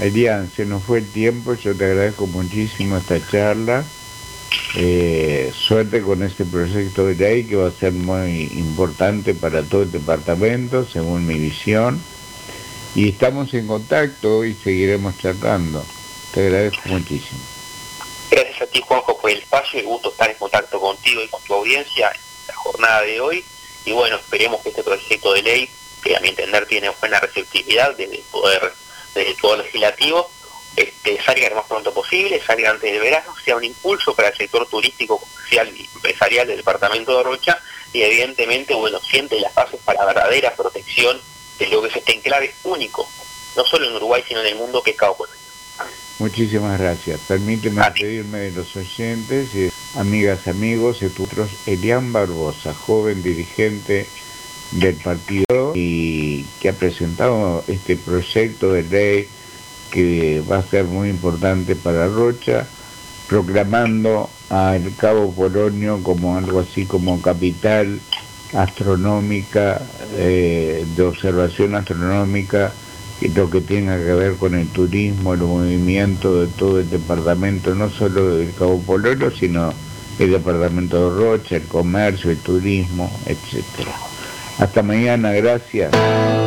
Elian, se nos fue el tiempo, yo te agradezco muchísimo esta charla. Suerte con este proyecto de ley que va a ser muy importante para todo el departamento, según mi visión. Y estamos en contacto y seguiremos charlando. Te agradezco muchísimo. Gracias a ti, Juanjo, por el espacio. El gusto estar en contacto contigo y con tu audiencia en la jornada de hoy. Y bueno, esperemos que este proyecto de ley, que a mi entender tiene buena receptividad desde el Poder Legislativo, salga lo más pronto posible, salga antes del verano, sea un impulso para el sector turístico, comercial y empresarial del departamento de Rocha, y evidentemente, bueno, siente las bases para verdadera protección de lo que es este enclave único, no solo en Uruguay, sino en el mundo, que es Cabo Polonio. Muchísimas gracias. Permíteme despedirme de los oyentes y amigas, amigos, nosotros, Elian Barbosa, joven dirigente del partido y que ha presentado este proyecto de ley que va a ser muy importante para Rocha, proclamando al Cabo Polonio como algo así como capital astronómica, de observación astronómica, y lo que tenga que ver con el turismo, el movimiento de todo el departamento, no solo del Cabo Polonio, sino el departamento de Rocha, el comercio, el turismo, etcétera. Hasta mañana, gracias.